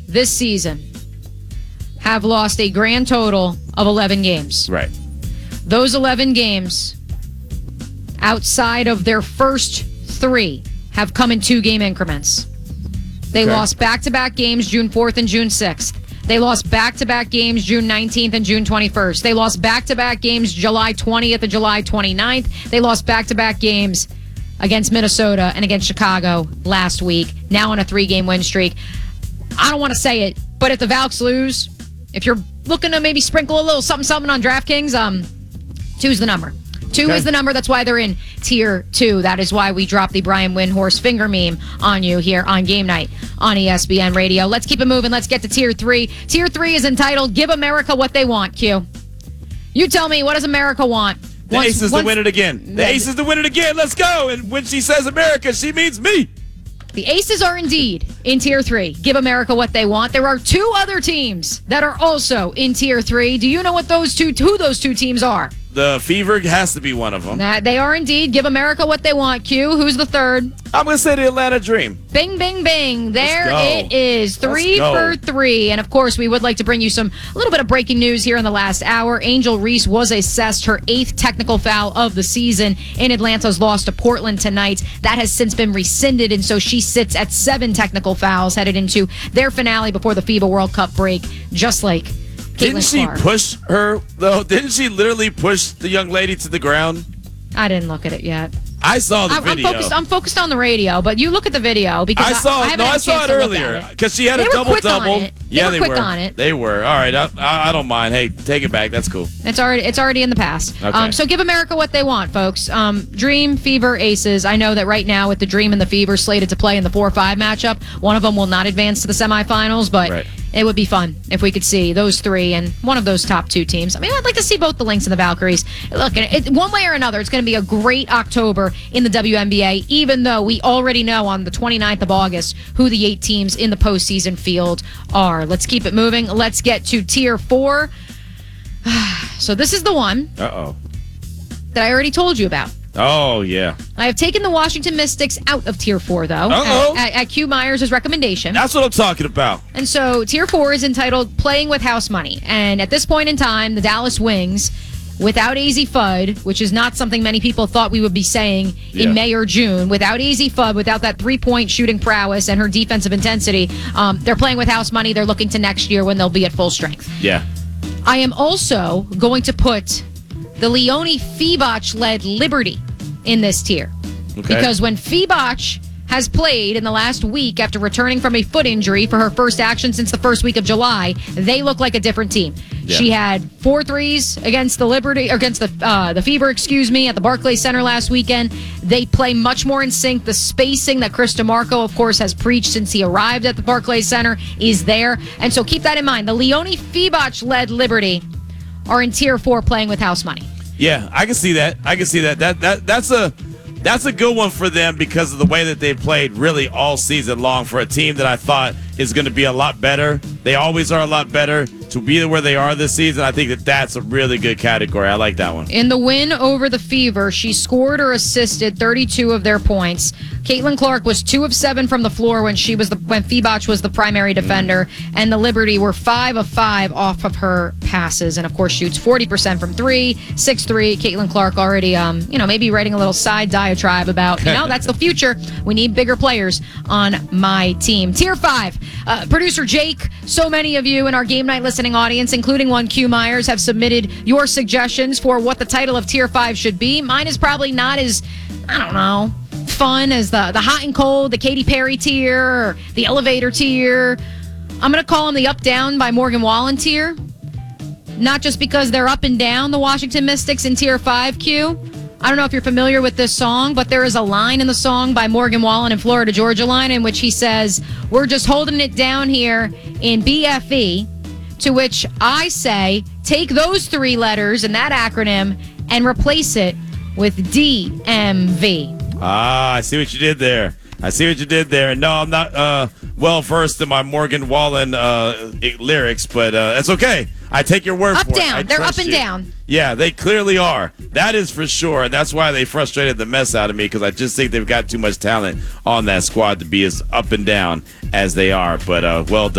this season have lost a grand total of 11 games. Right. Those 11 games, outside of their first 3, have come in 2-game increments. They lost back-to-back games June 4th and June 6th. They lost back-to-back games June 19th and June 21st. They lost back-to-back games July 20th and July 29th. They lost back-to-back games against Minnesota and against Chicago last week, now on a 3-game win streak. I don't want to say it, but if the Valks lose, if you're looking to maybe sprinkle a little something on DraftKings, 2's the number. 2 is the number. That's why they're in Tier 2. That is why we dropped the Brian Windhorst finger meme on you here on Game Night on ESPN Radio. Let's keep it moving. Let's get to Tier 3. Tier 3 is entitled Give America What They Want, Q. You tell me, what does America want? The Aces to win it again. The Aces to win it again. Let's go. And when she says America, she means me. The Aces are indeed in Tier 3. Give America what they want. There are 2 other teams that are also in Tier 3. Do you know what who those 2 teams are? The Fever has to be one of them. They are indeed. Give America what they want, Q. Who's the third? I'm going to say the Atlanta Dream. Bing, bing, bing. There it is. 3 for 3. And, of course, we would like to bring you a little bit of breaking news here in the last hour. Angel Reese was assessed her 8th technical foul of the season in Atlanta's loss to Portland tonight. That has since been rescinded, and so she sits at 7 technical fouls headed into their finale before the FIBA World Cup break, just like Didn't she push her, though? Didn't she literally push the young lady to the ground? I didn't look at it yet. I saw the video. I'm focused on the radio, but you look at the video because I saw it earlier because she had a double-double. Yeah, they were quick on it. They were. All right, I don't mind. Hey, take it back. That's cool. It's already in the past. Okay. So give America what they want, folks. Dream, Fever, Aces. I know that right now with the Dream and the Fever slated to play in the 4-5 matchup, one of them will not advance to the semifinals, but it would be fun if we could see those 3 and one of those top 2 teams. I mean, I'd like to see both the Lynx and the Valkyries. Look, one way or another, it's going to be a great October in the WNBA, even though we already know on the 29th of August who the 8 teams in the postseason field are. Let's keep it moving. Let's get to Tier 4. So this is the one that I already told you about. Oh, yeah. I have taken the Washington Mystics out of Tier 4, though, at Q Myers' recommendation. That's what I'm talking about. And so Tier 4 is entitled Playing with House Money. And at this point in time, the Dallas Wings, without AZ Fudd, which is not something many people thought we would be saying in May or June, without AZ Fudd, without that 3-point shooting prowess and her defensive intensity, they're playing with house money. They're looking to next year when they'll be at full strength. Yeah. I am also going to put the Leonie Fibach-led Liberty in this tier. Okay. Because when Fibach has played in the last week after returning from a foot injury for her first action since the first week of July, they look like a different team. Yeah. She had 4 threes against the Fever, at the Barclays Center last weekend. They play much more in sync. The spacing that Chris DeMarco, of course, has preached since he arrived at the Barclays Center is there. And so keep that in mind. The Leonie Fibach-led Liberty are in Tier 4 playing with house money. Yeah, I can see that. That's a good one for them because of the way that they played really all season long for a team that I thought is going to be a lot better. They always are a lot better. To be where they are this season, I think that's a really good category. I like that one. In the win over the Fever, she scored or assisted 32 of their points. Caitlin Clark was 2 of 7 from the floor when Fibach was the primary defender, and the Liberty were 5 of 5 off of her passes, and of course shoots 40% from 3, 6'3". Caitlin Clark already, maybe writing a little side diatribe about, that's the future. We need bigger players on my team. Tier 5, producer Jake, so many of you in our game night listening audience, including one Q Myers, have submitted your suggestions for what the title of Tier 5 should be. Mine is probably not as, fun as the hot and cold, the Katy Perry tier, or the elevator tier. I'm going to call them the Up Down by Morgan Wallen tier. Not just because they're up and down, the Washington Mystics in Tier 5, Q. I don't know if you're familiar with this song, but there is a line in the song by Morgan Wallen in Florida Georgia Line in which he says, "We're just holding it down here in BFE," to which I say, take those 3 letters in that acronym and replace it with DMV. I see what you did there. No, I'm not well-versed in my Morgan Wallen lyrics, but that's okay. I take your word for it. Up, down. They're up and down. Yeah, they clearly are. That is for sure. And that's why they frustrated the mess out of me, because I just think they've got too much talent on that squad to be as up and down as they are. But well done.